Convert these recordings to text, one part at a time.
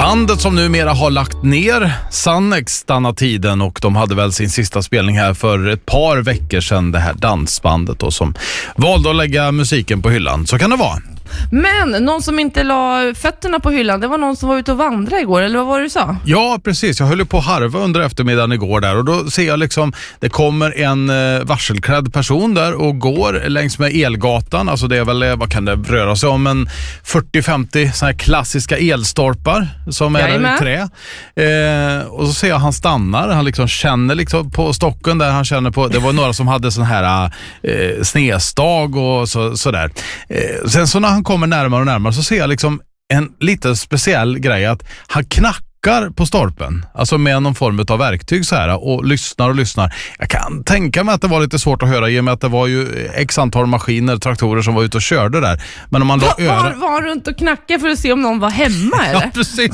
Bandet som numera har lagt ner, Sannex, stannar tiden, och de hade väl sin sista spelning här för ett par veckor sedan, det här dansbandet då, som valde att lägga musiken på hyllan. Så kan det vara. Men någon som inte la fötterna på hyllan, det var någon som var ute och vandrade igår, eller vad var det du sa? Ja, precis. Jag höll ju på att harva under eftermiddagen igår där, och då ser jag liksom, det kommer en varselklädd person där och går längs med Elgatan. Alltså det är väl, vad kan det röra sig om, en 40-50 såna här klassiska elstolpar som är där i trä. Och så ser jag han stannar, han liksom känner liksom på stocken där, han känner på, det var några som hade sån här snedstag och sådär. Sen så när han kommer närmare och närmare så ser jag liksom en lite speciell grej, att han knackar på stolpen, alltså med någon form av verktyg så här, och lyssnar. Jag kan tänka mig att det var lite svårt att höra i och med att det var ju x antal maskiner, traktorer som var ute och körde där. Men om man var han runt och knackade för att se om någon var hemma eller? Ja, precis.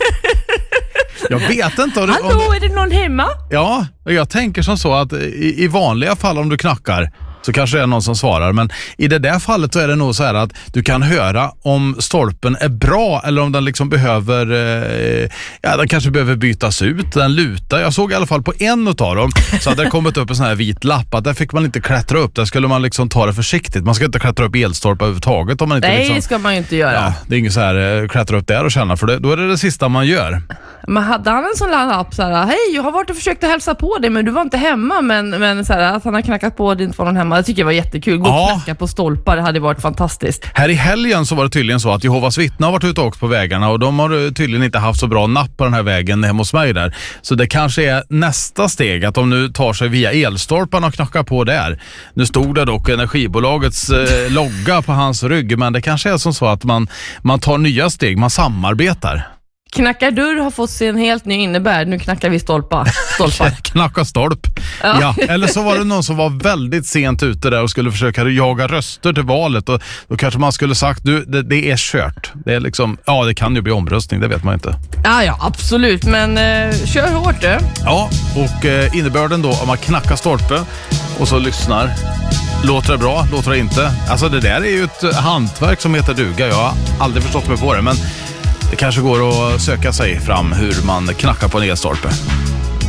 Jag vet inte. Hallå, är det någon hemma? Ja, jag tänker som så att i vanliga fall om du knackar så kanske det är någon som svarar, men i det där fallet så är det nog så här att du kan höra om stolpen är bra eller om den liksom behöver, den kanske behöver bytas ut, den lutar. Jag såg i alla fall på en av dem så hade det kommit upp en sån här vit lapp att där fick man inte klättra upp, där skulle man liksom ta det försiktigt. Man ska inte klättra upp elstolpar överhuvudtaget om man inte. Nej, liksom, ska man ju inte göra. Ja, det är inget så här klättra upp där och känna, för då är det sista man gör. Men hade han en sån lapp så här: hej, jag har varit och försökt att hälsa på dig men du var inte hemma, men så här, att han har knackat på det inte var någon hemma. Jag tycker det var jättekul. Gå och knacka på stolpar, det hade varit fantastiskt. Här i helgen så var det tydligen så att Jehovas vittnen har varit ute och åkt på vägarna, och de har tydligen inte haft så bra napp på den här vägen hemma hos mig där. Så det kanske är nästa steg att de nu tar sig via elstolparna och knackar på där. Nu stod det dock energibolagets logga på hans rygg, men det kanske är som så att man tar nya steg, man samarbetar. Knackar dörr har fått sig en helt ny innebörd. Nu knackar vi stolpar. Knacka stolp. Ja. Eller så var det någon som var väldigt sent ute där och skulle försöka jaga röster till valet, och då kanske man skulle sagt, det är kört. Det är liksom, det kan ju bli omröstning, det vet man inte. Ja, absolut, men kör hårt du. Ja, och innebörden då om man knackar stolpe och så lyssnar. Låter det bra? Låter det inte? Alltså det där är ju ett hantverk som heter duga. Jag har aldrig förstått mig på det, men det kanske går att söka sig fram hur man knackar på en elstolpe.